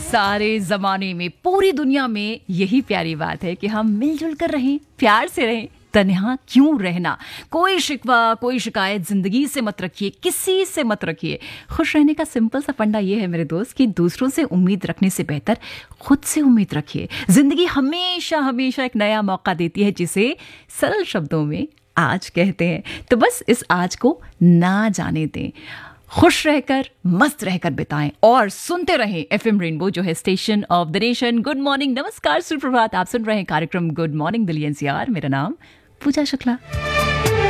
सारे जमाने में, पूरी दुनिया में यही प्यारी बात है कि हम मिलजुल कर रहें, प्यार से रहें। तन्हा क्यों रहना? कोई शिकवा, कोई शिकायत जिंदगी से मत रखिए, किसी से मत रखिए। खुश रहने का सिंपल सा फंडा ये है मेरे दोस्त कि दूसरों से उम्मीद रखने से बेहतर खुद से उम्मीद रखिए। जिंदगी हमेशा हमेशा एक नया मौका देती है, जिसे सरल शब्दों में आज कहते हैं। तो बस इस आज को ना जाने दें, खुश रहकर, मस्त रहकर बिताएं और सुनते रहें एफएम रेनबो, जो है station of the nation. Good morning, नमस्कार, सुप्रभात। आप सुन रहे हैं कार्यक्रम गुड मॉर्निंग दिल्ली एनसीआर। मेरा नाम पूजा शुक्ला।